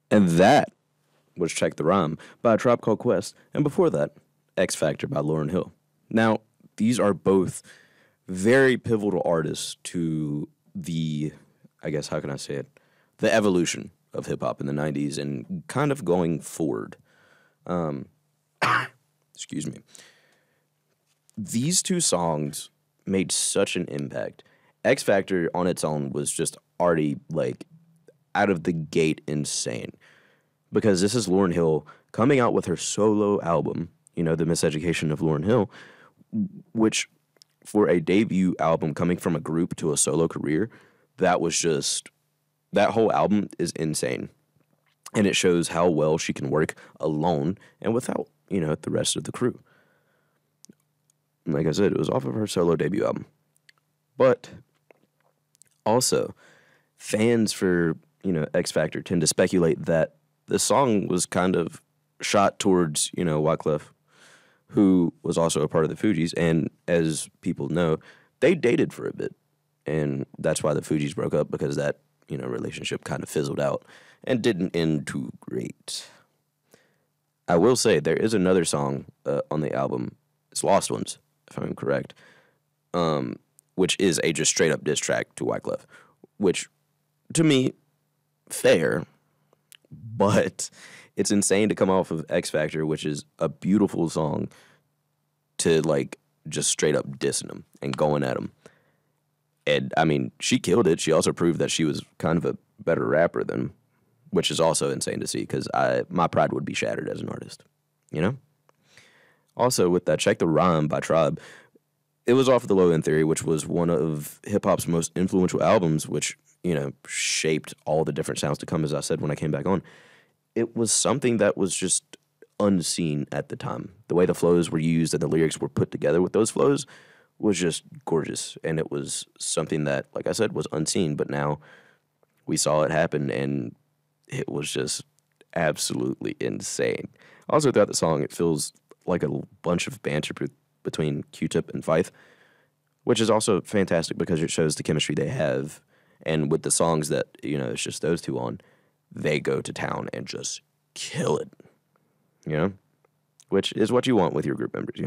And that was Check the Rhyme by a Tribe Called Quest. And before that, X Factor by Lauryn Hill. Now, these are both very pivotal artists to the, I guess, how can I say it? The evolution of hip hop in the 90s and kind of going forward. Excuse me. These two songs made such an impact. X Factor on its own was just already like out of the gate insane because this is Lauryn Hill coming out with her solo album, The Miseducation of Lauryn Hill, which for a debut album coming from a group to a solo career, that whole album is insane. And it shows how well she can work alone and without, the rest of the crew. Like I said, it was off of her solo debut album. But also, fans for, X Factor tend to speculate that the song was kind of shot towards, Wyclef, who was also a part of the Fugees. And as people know, they dated for a bit. And that's why the Fugees broke up, because that, relationship kind of fizzled out and didn't end too great. I will say there is another song on the album, it's Lost Ones, if I'm correct, which is a just straight up diss track to Wyclef, which to me, fair, but it's insane to come off of X Factor, which is a beautiful song, to like just straight up dissing him and going at him. And I mean, she killed it. She also proved that she was kind of a better rapper than him, which is also insane to see because my pride would be shattered as an artist, Also, with that Check the Rhyme by Tribe, it was off of the Low End Theory, which was one of hip-hop's most influential albums, which, shaped all the different sounds to come, as I said when I came back on. It was something that was just unseen at the time. The way the flows were used and the lyrics were put together with those flows was just gorgeous. And it was something that, like I said, was unseen. But now we saw it happen, and it was just absolutely insane. Also, throughout the song, it feels like a bunch of banter between Q-Tip and Fife, which is also fantastic because it shows the chemistry they have. And with the songs that, it's just those two on, they go to town and just kill it, which is what you want with your group members,